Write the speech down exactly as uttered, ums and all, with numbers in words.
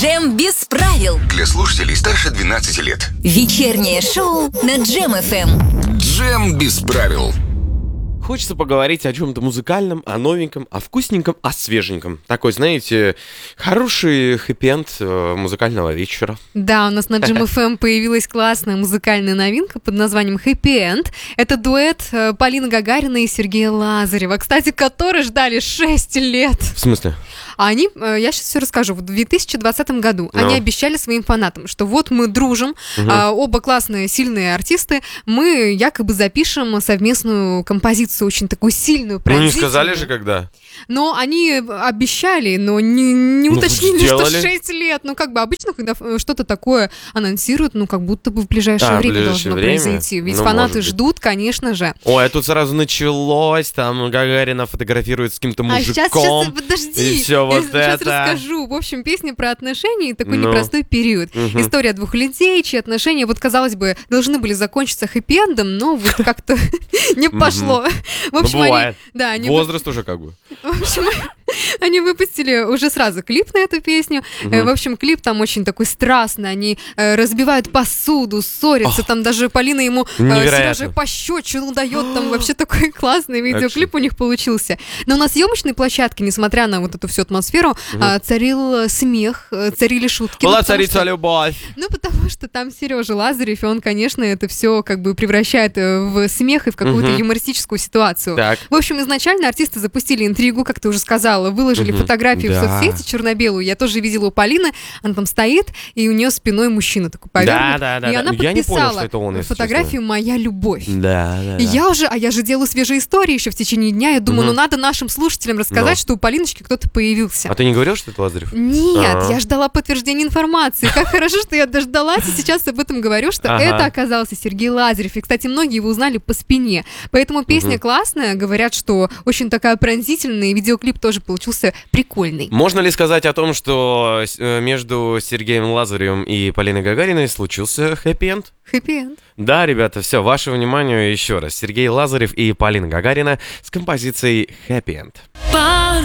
Джем без правил. Для слушателей старше двенадцати лет. Вечернее шоу на Джем эф эм. Джем без правил. Хочется поговорить о чем-то музыкальном, о новеньком, о вкусненьком, о свеженьком. Такой, знаете, хороший хэппи-энд музыкального вечера. Да, у нас на Джем эф эм появилась классная музыкальная новинка под названием «Хэппи-энд». Это дуэт Полины Гагариной и Сергея Лазарева, кстати, который ждали шесть лет. В смысле? А они, я сейчас все расскажу, в две тысячи двадцатом году No. они обещали своим фанатам, что вот мы дружим, Угу. а, оба классные, сильные артисты, мы якобы запишем совместную композицию, очень такую сильную, Ну, пронзительную. не сказали же, когда. Но они обещали, но не, не Ну, уточнили, сделали. что шесть лет. Ну, как бы обычно, когда что-то такое анонсируют, ну, как будто бы в ближайшее А, в время ближайшее должно время? произойти. Ведь Ну, фанаты может быть. ждут, конечно же. Ой, а тут сразу началось, там Гагарина фотографирует с каким-то А сейчас, мужиком. сейчас, подожди, и всё вот я сейчас это. расскажу. В общем, песня про отношения и такой Ну. непростой период. Мгм. История двух людей, чьи отношения, вот, казалось бы, должны были закончиться хэппи-эндом, но вот как-то не пошло. В Ну, общем, они... бывает. Да, они... Возраст уже как бы. В общем, они выпустили уже сразу клип на эту песню. Э, В общем, клип там очень такой страстный. Они э, разбивают посуду, ссорятся. Там даже Полина ему э, Невероятно. Сережа пощечину дает. Там вообще такой классный видеоклип у них получился. Но на съемочной площадке, несмотря на вот эту всю атмосферу, а, царил смех, э, царили шутки. Была Ну, потому царица что- любовь. Ну, потому что там Сережа Лазарев, и он, конечно, это все как бы превращает э, в смех и в какую-то Мгм. юмористическую ситуацию. Так. В общем, изначально артисты запустили интригу, как ты уже сказала, выложили Мгм. фотографию в Да. соцсети черно-белую. Я тоже видела у Полины, она там стоит, и у нее спиной мужчина такой повернут. Да, да, да, И да. она Я не понял, подписала что это он, если фотографию «Моя любовь». Да, да, И да. я уже, а я же делаю свежие истории еще в течение дня. Я думаю, Мгм. ну надо нашим слушателям рассказать, Ну. что у Полиночки кто-то появился. А ты не говорил, что это Лазарев? Нет, А. я ждала подтверждения информации. Как хорошо, что я дождалась, и сейчас об этом говорю, что Ага. это оказался Сергей Лазарев. И, кстати, многие его узнали по спине. Поэтому песня Мгм. классная. Говорят, что очень такая пронзительная, и видеоклип тоже получился прикольный. Можно ли сказать о том, что э, между Сергеем Лазаревым и Полиной Гагариной случился хэппи-энд? Хэппи-энд. Да, ребята, все, ваше внимание еще раз. Сергей Лазарев и Полина Гагарина с композицией «Хэппи-энд».